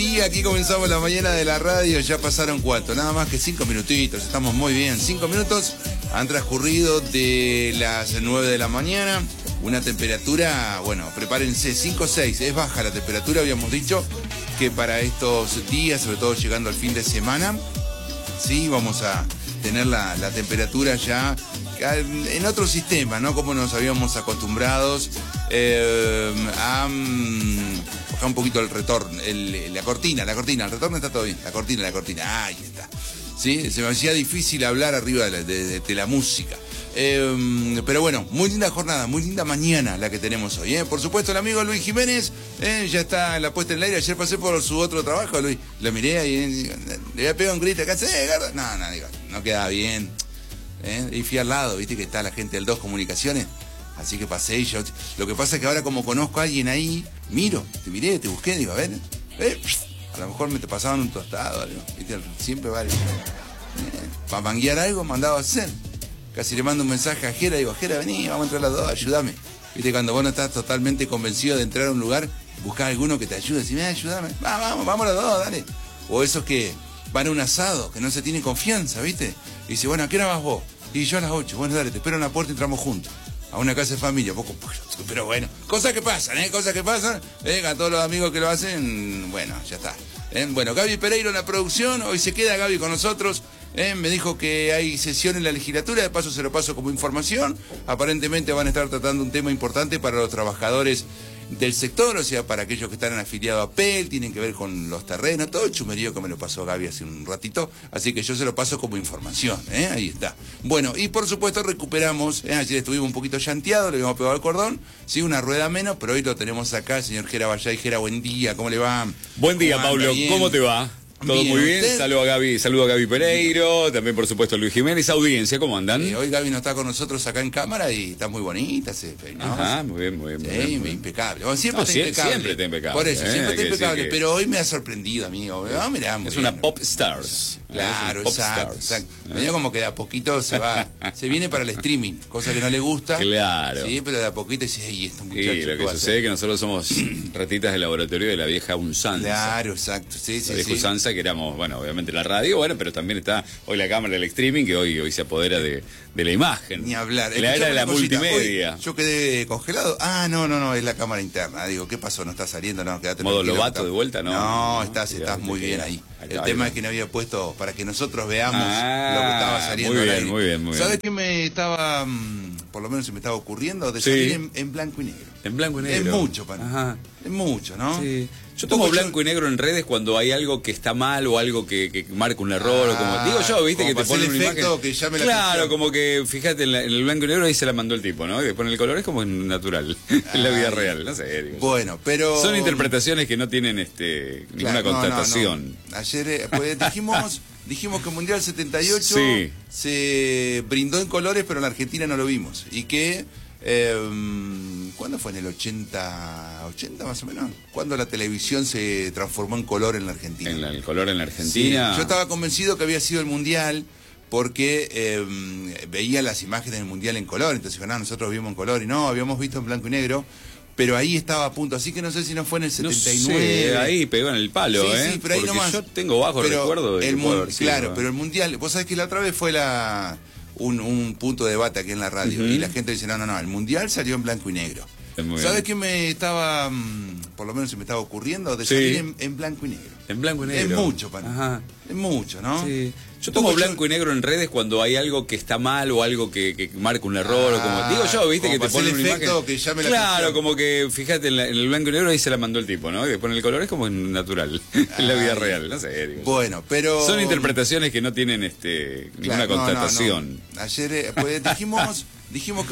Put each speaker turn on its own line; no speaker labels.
Sí, aquí comenzamos la mañana de la radio. Ya pasaron ¿cuánto? Nada más que 5 minutitos. Estamos muy bien. 5 minutos han transcurrido de las 9 de la mañana. Una temperatura, bueno, prepárense, 5 o 6. Es baja la temperatura, habíamos dicho que para estos días, sobre todo llegando al fin de semana, sí, vamos a tener la temperatura ya en otro sistema, ¿no? Como nos habíamos acostumbrados a bajar un poquito el retorno, la cortina, el retorno está todo bien, la cortina, ahí está. Sí, se me hacía difícil hablar arriba de la música. Pero bueno, muy linda jornada, muy linda mañana la que tenemos hoy. Por supuesto, el amigo Luis Jiménez ya está en la puesta en el aire. Ayer pasé por su otro trabajo, Luis. Lo miré y le había pegado un grito. ¿Qué haces, Garda? No, digo, no quedaba bien. Y fui al lado, viste que está la gente del 2 Comunicaciones. Así que pasé y yo. Lo que pasa es que ahora, como conozco a alguien ahí, te miré, te busqué, digo, a ver. A lo mejor me te pasaban un tostado, algo. ¿Viste? Siempre vale. Para manguear algo, mandaba a hacer. Casi le mando un mensaje a Jera, digo, Jera, vení, vamos a entrar los dos, ayúdame. Viste, cuando vos no estás totalmente convencido de entrar a un lugar, buscás a alguno que te ayude, decís, ayúdame, vamos los dos, dale. O esos que van a un asado, que no se tienen confianza, ¿viste? Y dice, bueno, ¿a qué hora vas vos? Y yo a las 8, bueno, dale, te espero en la puerta y entramos juntos. A una casa de familia, poco, pero bueno, cosas que pasan, a todos los amigos que lo hacen, bueno, ya está. Bueno, Gaby Pereiro en la producción, hoy se queda Gaby con nosotros. Me dijo que hay sesión en la legislatura, de paso se lo paso como información. Aparentemente van a estar tratando un tema importante para los trabajadores del sector, o sea, para aquellos que están afiliados a PEL, tienen que ver con los terrenos, todo el chumerío que me lo pasó Gaby hace un ratito, así que yo se lo paso como información, ahí está. Bueno, y por supuesto recuperamos, ayer estuvimos un poquito llanteados, le habíamos pegado al cordón, sí, una rueda menos, pero hoy lo tenemos acá, el señor Jera Vallay. Jera, buen día, ¿cómo le va?
Buen día, Pablo, ¿cómo te va? Todo bien, muy bien, saludo a Gaby Pereiro, también por supuesto Luis Jiménez, audiencia, ¿cómo andan?
Hoy Gaby no está con nosotros acá en cámara y está muy bonita, se peinó.
Ajá, muy bien.
Impecable. Bueno, siempre está impecable. Por eso, siempre está impecable, pero hoy me ha sorprendido, amigo. Mirá,
es una pop star.
Claro, exacto. Venía como que de a poquito se viene para el streaming, cosa que no le gusta.
Claro.
Sí, pero de a poquito dice, esto muchacho.
Sí, lo que sucede es que nosotros somos ratitas del laboratorio de la vieja usanza.
Claro, exacto.
La vieja usanza, que éramos, bueno, obviamente la radio, bueno, pero también está hoy la cámara del streaming, que hoy se apodera de la imagen.
Ni hablar.
La era de la multimedia.
Hoy yo quedé congelado. No, es la cámara interna. Digo, ¿qué pasó? ¿No está saliendo? No, quédate.
¿Modo Lobato de vuelta?
No, estás muy bien ahí. El tema es que no había puesto para que nosotros veamos lo que estaba saliendo.
Muy bien.
¿Sabes qué me estaba, por lo menos se me estaba ocurriendo? De salir en blanco y negro.
En blanco y negro.
Es mucho, es mucho, ¿no?
Sí. Yo tomo blanco y negro en redes cuando hay algo que está mal o algo que marca un error, o como digo yo, viste, que te pone una imagen.
Que llame la
claro, como que fíjate en el blanco y negro, ahí se la mandó el tipo, ¿no? Y después en el color es como natural, en la vida real, no sé. Digo.
Bueno, pero
son interpretaciones que no tienen ninguna constatación.
No. Ayer pues, dijimos que el Mundial 78 se brindó en colores, pero en la Argentina no lo vimos. Y que ¿cuándo fue? En el 80 más o menos. ¿Cuándo la televisión se transformó en color en la Argentina?
El color en la Argentina.
Sí, yo estaba convencido que había sido el Mundial porque veía las imágenes del Mundial en color. Entonces, nosotros vimos en color y no, habíamos visto en blanco y negro. Pero ahí estaba a punto, así que no sé si no fue en el 79.
No sé, ahí pegó en el palo,
Sí, pero ahí nomás.
Yo tengo bajo recuerdo de
claro, pero el Mundial, vos sabés que la otra vez fue un punto de debate aquí en la radio, y la gente dice, no, el Mundial salió en blanco y negro. ¿Sabes qué me estaba, por lo menos se me estaba ocurriendo? De salir en blanco y negro.
En blanco y negro.
Es mucho, es mucho, ¿no?
Sí. Yo tomo blanco y negro en redes cuando hay algo que está mal o algo que marca un error, o como digo yo, viste, que te pone una imagen.
Que llame la
claro,
atención.
como que fíjate en el blanco y negro, ahí se la mandó el tipo, ¿no? Y después en el color es como natural, en la vida real, no sé. Digo.
Bueno, pero
son interpretaciones que no tienen ninguna constatación.
Ayer pues, dijimos que